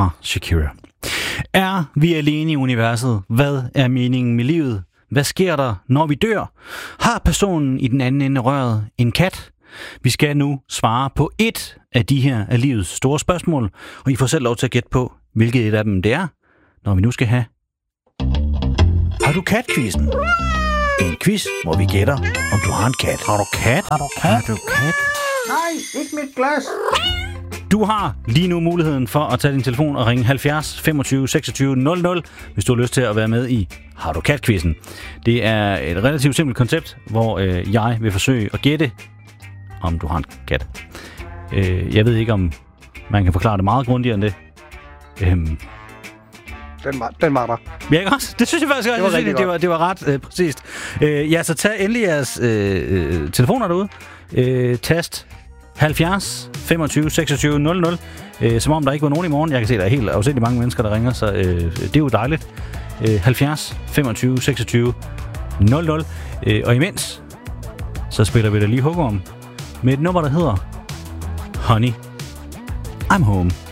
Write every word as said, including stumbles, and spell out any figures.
fra Shakira. Er vi alene i universet? Hvad er meningen med livet? Hvad sker der, når vi dør? Har personen i den anden ende af røret en kat? Vi skal nu svare på et af de her af livets store spørgsmål, og I får selv lov til at gætte på, hvilket et af dem det er, når vi nu skal have Har du kat-quizzen? En quiz, hvor vi gætter, om du har en kat. Har du kat? Har du kat? Har du kat? Nej, ikke mit glas. Du har lige nu muligheden for at tage din telefon og ringe halvfjerds femogtyve seksogtyve nul nul, hvis du har lyst til at være med i Har du kat-quizzen. Det er et relativt simpelt koncept, hvor øh, jeg vil forsøge at gætte, om du har en kat. Øh, jeg ved ikke, om man kan forklare det meget grundigere end det. Øhm. Den var, den var der. Ja, ikke også? Det synes jeg faktisk også. Det var, det var, det var ret øh, præcist. Øh, ja, så tag endelig jeres øh, øh, telefoner derude. Øh, tast halvfjerds femogtyve seksogtyve nul nul. Øh, som om der ikke var nogen i morgen. Jeg kan se, der er helt afsindigt mange mennesker, der ringer, så øh, det er jo dejligt. Øh, halvfjerds femogtyve seksogtyve nul nul. Øh, og imens, så spiller vi da lige hugorm med et nummer, der hedder Honey, I'm Home.